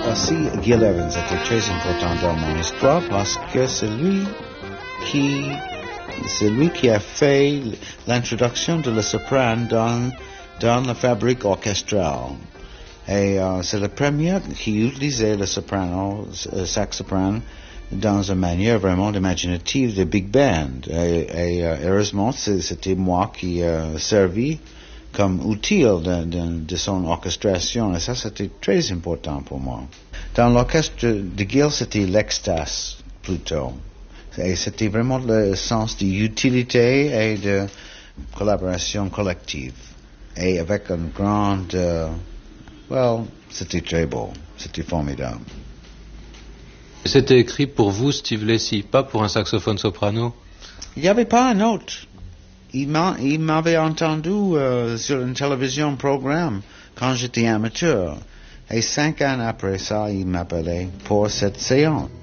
aussi, Gil Evans était très important dans mon histoire parce que c'est lui qui a fait l'introduction de la soprano dans la fabrique orchestrale. Et c'est le premier qui utilisait le soprano, saxoprano, dans une manière vraiment imaginative de big band. Et heureusement, c'était moi qui servi comme outil de son orchestration. Et ça, c'était très important pour moi. Dans l'orchestre de Gil, c'était l'extase, plutôt. Et c'était vraiment le sens d'utilité et de collaboration collective. Et avec une grande... c'était très beau. C'était formidable. C'était écrit pour vous, Steve Lacy, pas pour un saxophone soprano? Il n'y avait pas un autre. Il m'avait entendu sur une télévision programme quand j'étais amateur. Et 5 ans après ça, il m'appelait pour cette séance.